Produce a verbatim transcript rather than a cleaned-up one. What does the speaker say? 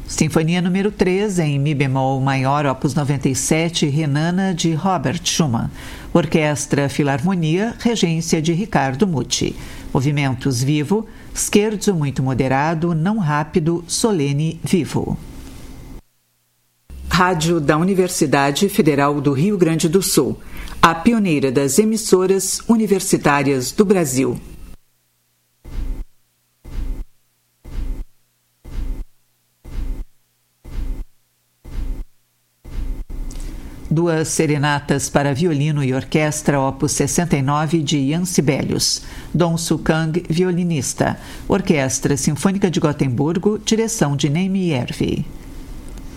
Sinfonia número três, em Mi bemol maior, opus noventa e sete, Renana, de Robert Schumann. Orquestra Filarmonia, regência de Ricardo Muti. Movimentos vivo, scherzo muito moderado, não rápido, solene, vivo. Rádio da Universidade Federal do Rio Grande do Sul, a pioneira das emissoras universitárias do Brasil. Duas serenatas para violino e orquestra, opus sessenta e nove, de Jan Sibelius. Dong Soo Kang, violinista. Orquestra Sinfônica de Gotemburgo, direção de Neime Järvi.